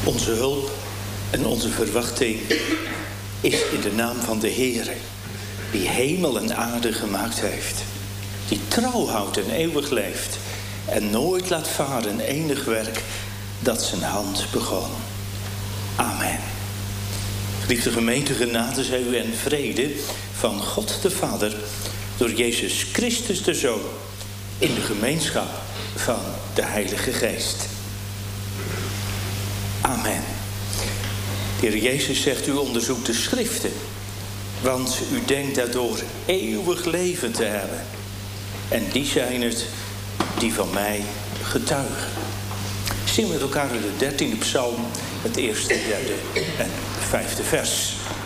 Onze hulp en onze verwachting is in de naam van de Heere, die hemel en aarde gemaakt heeft, die trouw houdt en eeuwig leeft en nooit laat varen enig werk dat zijn hand begon. Amen. Geliefde gemeente, genade zij u en vrede van God de Vader door Jezus Christus de Zoon in de gemeenschap van de Heilige Geest. Amen. De Heer Jezus zegt, u onderzoekt de schriften, want u denkt daardoor eeuwig leven te hebben. En die zijn het die van mij getuigen. Zingen we met elkaar de 13e psalm, het eerste, derde en vijfde vers.